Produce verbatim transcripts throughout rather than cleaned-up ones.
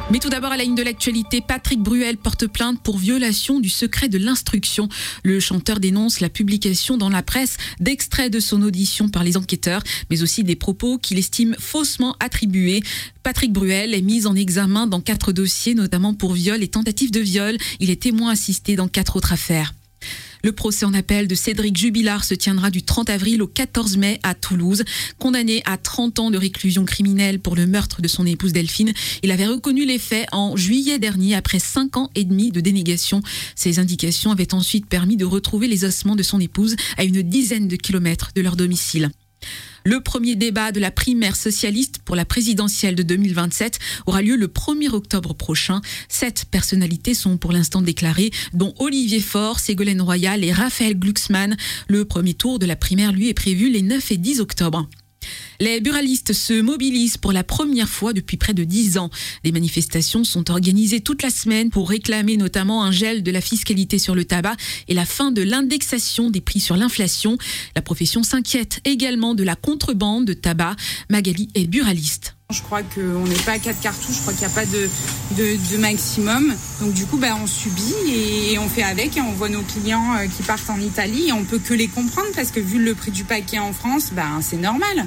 Mais tout d'abord, à la ligne de l'actualité, Patrick Bruel porte plainte pour violation du secret de l'instruction. Le chanteur dénonce la publication dans la presse d'extraits de son audition par les enquêteurs, mais aussi des propos qu'il estime faussement attribués. Patrick Bruel est mis en examen dans quatre dossiers, notamment pour viol et tentative de viol. Il est témoin assisté dans quatre autres affaires. Le procès en appel de Cédric Jubilard se tiendra du trente avril au quatorze mai à Toulouse. Condamné à trente ans de réclusion criminelle pour le meurtre de son épouse Delphine, il avait reconnu les faits en juillet dernier après cinq ans et demi de dénégation. Ces indications avaient ensuite permis de retrouver les ossements de son épouse à une dizaine de kilomètres de leur domicile. Le premier débat de la primaire socialiste pour la présidentielle de deux mille vingt-sept aura lieu le premier octobre prochain. Sept personnalités sont pour l'instant déclarées, dont Olivier Faure, Ségolène Royal et Raphaël Glucksmann. Le premier tour de la primaire, lui, est prévu les neuf et dix octobre. Les buralistes se mobilisent pour la première fois depuis près de dix ans. Des manifestations sont organisées toute la semaine pour réclamer notamment un gel de la fiscalité sur le tabac et la fin de l'indexation des prix sur l'inflation. La profession s'inquiète également de la contrebande de tabac. Magali est buraliste. Je crois qu'on n'est pas à quatre cartouches, je crois qu'il n'y a pas de, de, de maximum. Donc du coup, bah, on subit et on fait avec et on voit nos clients qui partent en Italie et on peut que les comprendre parce que vu le prix du paquet en France, bah, c'est normal.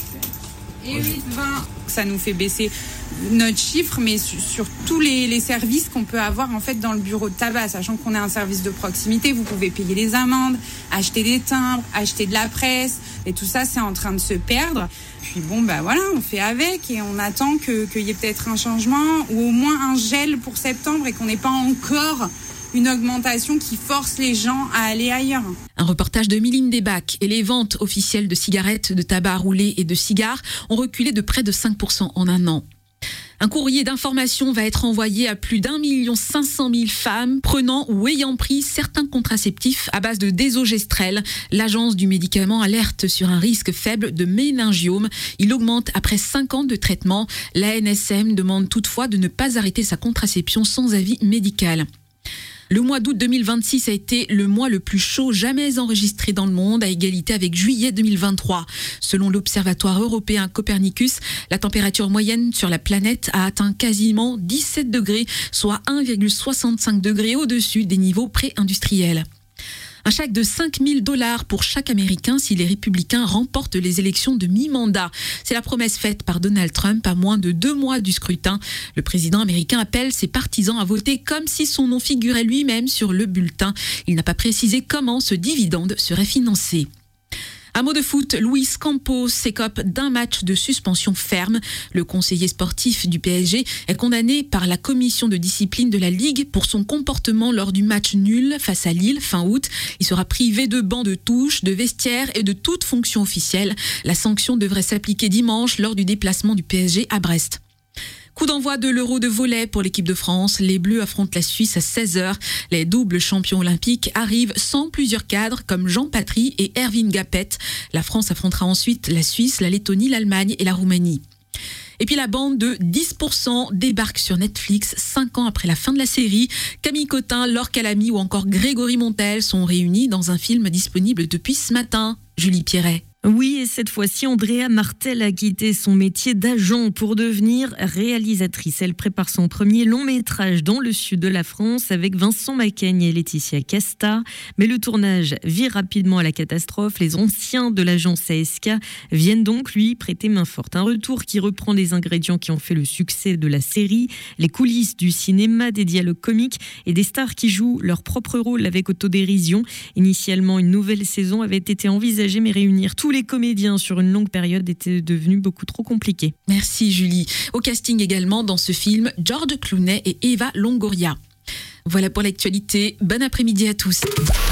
Et huit vingt, ça nous fait baisser notre chiffre, mais sur, sur tous les, les services qu'on peut avoir en fait dans le bureau de tabac, sachant qu'on est un service de proximité, vous pouvez payer les amendes, acheter des timbres, acheter de la presse, et tout ça c'est en train de se perdre. Puis bon bah voilà, on fait avec et on attend que, qu'il y ait peut-être un changement ou au moins un gel pour septembre et qu'on n'ait pas encore une augmentation qui force les gens à aller ailleurs. Un reportage de Mylène Desbacs et les ventes officielles de cigarettes, de tabac roulé et de cigares ont reculé de près de cinq pour cent en un an. Un courrier d'information va être envoyé à plus d'un million cinq cent mille femmes prenant ou ayant pris certains contraceptifs à base de désogestrel. L'agence du médicament alerte sur un risque faible de méningiome. Il augmente après cinq ans de traitement. La N S M demande toutefois de ne pas arrêter sa contraception sans avis médical. Le mois d'août deux mille vingt-six a été le mois le plus chaud jamais enregistré dans le monde, à égalité avec juillet deux mille vingt-trois. Selon l'Observatoire européen Copernicus, la température moyenne sur la planète a atteint quasiment dix-sept degrés, soit un virgule soixante-cinq degrés au-dessus des niveaux pré-industriels. Un chèque de cinq mille dollars pour chaque Américain si les républicains remportent les élections de mi-mandat. C'est la promesse faite par Donald Trump à moins de deux mois du scrutin. Le président américain appelle ses partisans à voter comme si son nom figurait lui-même sur le bulletin. Il n'a pas précisé comment ce dividende serait financé. Un mot de foot, Luis Campos s'écope d'un match de suspension ferme. Le conseiller sportif du P S G est condamné par la commission de discipline de la Ligue pour son comportement lors du match nul face à Lille fin août. Il sera privé de banc de touche, de vestiaire et de toute fonction officielle. La sanction devrait s'appliquer dimanche lors du déplacement du P S G à Brest. Coup d'envoi de l'Euro de volley pour l'équipe de France. Les Bleus affrontent la Suisse à seize heures. Les doubles champions olympiques arrivent sans plusieurs cadres comme Jean Patry et Erwin Gapet. La France affrontera ensuite la Suisse, la Lettonie, l'Allemagne et la Roumanie. Et puis la bande de dix pour cent débarque sur Netflix cinq ans après la fin de la série. Camille Cotin, Laure Calamy ou encore Grégory Montel sont réunis dans un film disponible depuis ce matin. Julie Pierret. Oui, et cette fois-ci, Andrea Martel a quitté son métier d'agent pour devenir réalisatrice. Elle prépare son premier long métrage dans le sud de la France avec Vincent Macaigne et Laetitia Casta. Mais le tournage vire rapidement à la catastrophe. Les anciens de l'agence A S K viennent donc lui prêter main forte. Un retour qui reprend les ingrédients qui ont fait le succès de la série, les coulisses du cinéma, des dialogues comiques et des stars qui jouent leur propre rôle avec autodérision. Initialement, une nouvelle saison avait été envisagée, mais réunir tous les comédiens sur une longue période était devenu beaucoup trop compliqué. Merci Julie. Au casting également dans ce film, George Clooney et Eva Longoria. Voilà pour l'actualité. Bon après-midi à tous.